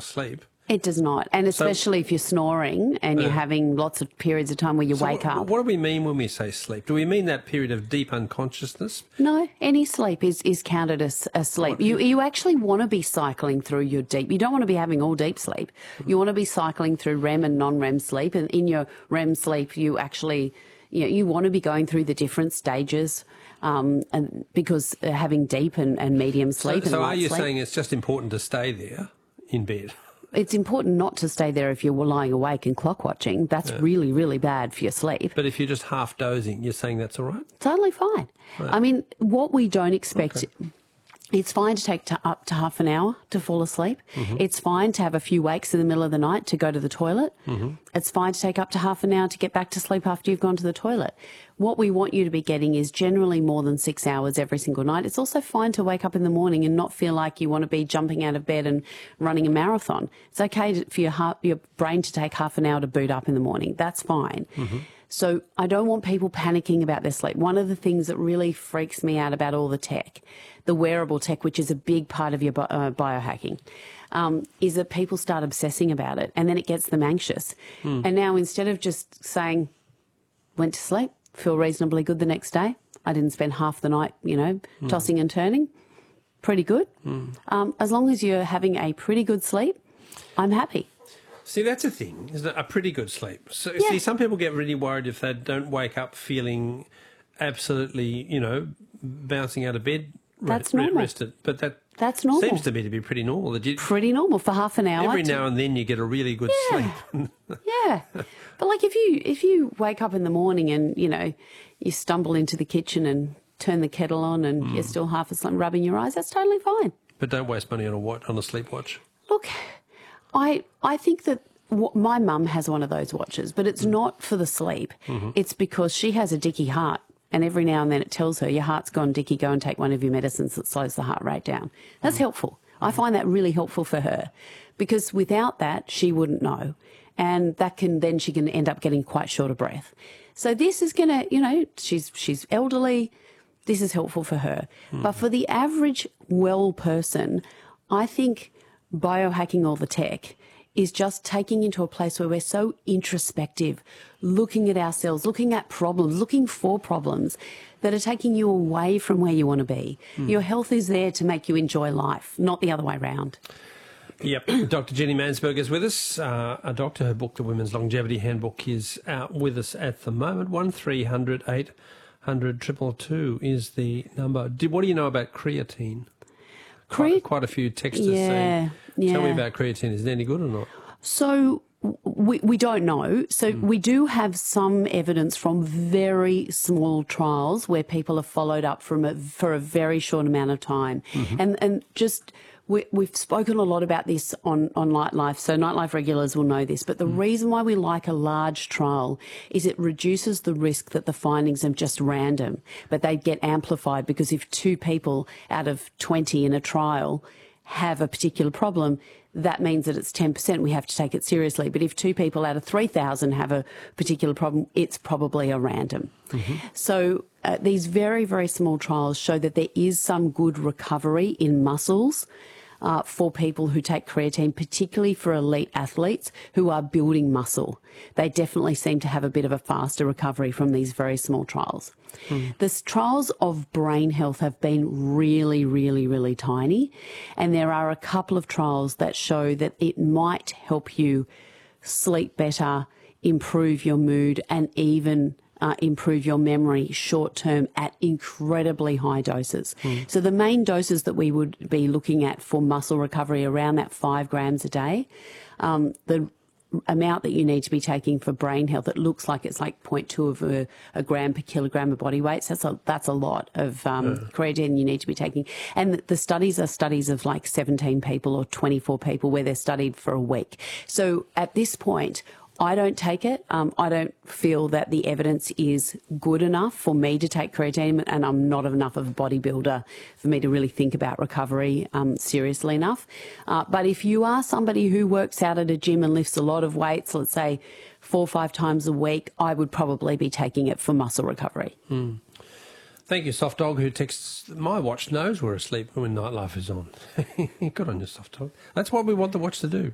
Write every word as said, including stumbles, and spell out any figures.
of sleep. It does not, and especially so, if you're snoring and you're uh, having lots of periods of time where you so wake what, up. What do we mean when we say sleep? Do we mean that period of deep unconsciousness? No, any sleep is, is counted as a sleep. What, you you actually want to be cycling through your deep. You don't want to be having all deep sleep. You want to be cycling through R E M and non-R E M sleep, and in your R E M sleep, you actually, you know, you want to be going through the different stages. Um, and because uh, having deep and, and medium sleep. So, and so are you sleep, saying it's just important to stay there in bed? It's important not to stay there if you're lying awake and clock watching. That's yeah. really, really bad for your sleep. But if you're just half dozing, you're saying that's all right? Totally fine. Right. I mean, what we don't expect... Okay. It's fine to take to up to half an hour to fall asleep. Mm-hmm. It's fine to have a few wakes in the middle of the night to go to the toilet. Mm-hmm. It's fine to take up to half an hour to get back to sleep after you've gone to the toilet. What we want you to be getting is generally more than six hours every single night. It's also fine to wake up in the morning and not feel like you want to be jumping out of bed and running a marathon. It's okay for your heart, your brain to take half an hour to boot up in the morning. That's fine. Mm-hmm. So I don't want people panicking about their sleep. One of the things that really freaks me out about all the tech, the wearable tech, which is a big part of your bi- uh, biohacking, um, is that people start obsessing about it and then it gets them anxious. Mm. And now instead of just saying, went to sleep, feel reasonably good the next day, I didn't spend half the night, you know, mm. tossing and turning, pretty good. Mm. Um, as long as you're having a pretty good sleep, I'm happy. See, that's a thing, isn't it? A pretty good sleep. So, yeah. see, some people get really worried if they don't wake up feeling absolutely, you know, bouncing out of bed, that's re- normal. rested. But that that's normal. Seems to me to be pretty normal. That you, pretty normal for half an hour. Every to, now and then you get a really good yeah. sleep. yeah. But like if you if you wake up in the morning and, you know, you stumble into the kitchen and turn the kettle on and mm. you're still half asleep rubbing your eyes, that's totally fine. But don't waste money on a watch, on a sleep watch. Look, I I think that what, my mum has one of those watches, but it's mm. not for the sleep. Mm-hmm. It's because she has a dicky heart, and every now and then it tells her, your heart's gone dicky, go and take one of your medicines that slows the heart rate down. That's mm. helpful. Mm. I find that really helpful for her, because without that, she wouldn't know. And that can then she can end up getting quite short of breath. So this is going to, you know, she's she's elderly. This is helpful for her. Mm. But for the average well person, I think biohacking all the tech is just taking into a place where we're so introspective, looking at ourselves, looking at problems, looking for problems that are taking you away from where you want to be. Mm. Your health is there to make you enjoy life, not the other way around. Yep. Doctor Jenny Mansberg is with us, uh, a doctor. Her book, The Women's Longevity Handbook, is out with us at the moment. one three hundred eight hundred two two two is the number. What do you know about creatine? Quite, quite a few texters yeah, saying, yeah. tell me about creatine. Is it any good or not? So we, we don't know. So mm. we do have some evidence from very small trials where people are followed up from a, for a very short amount of time. Mm-hmm. And, and just... We, we've spoken a lot about this on, on Nightlife, so Nightlife regulars will know this, but the mm. reason why we like a large trial is it reduces the risk that the findings are just random, but they get amplified, because if two people out of twenty in a trial have a particular problem, that means that it's ten percent. We have to take it seriously. But if two people out of three thousand have a particular problem, it's probably a random. Mm-hmm. So uh, these very, very small trials show that there is some good recovery in muscles Uh, for people who take creatine, particularly for elite athletes who are building muscle. They definitely seem to have a bit of a faster recovery from these very small trials. Mm. The trials of brain health have been really, really, really tiny, and there are a couple of trials that show that it might help you sleep better, improve your mood, and even Uh, improve your memory short term at incredibly high doses. Mm. So the main doses that we would be looking at for muscle recovery around that five grams a day. Um, the amount that you need to be taking for brain health, it looks like it's like zero point two of a, a gram per kilogram of body weight. So that's a, that's a lot of um, yeah. creatine you need to be taking. And the studies are studies of like seventeen people or twenty-four people where they're studied for a week. So at this point, I don't take it. Um, I don't feel that the evidence is good enough for me to take creatine, and I'm not enough of a bodybuilder for me to really think about recovery um, seriously enough. Uh, but if you are somebody who works out at a gym and lifts a lot of weights, let's say four or five times a week, I would probably be taking it for muscle recovery. Mm. Thank you, Soft Dog, who texts, my watch knows we're asleep when Nightlife is on. Good on you, Soft Dog. That's what we want the watch to do.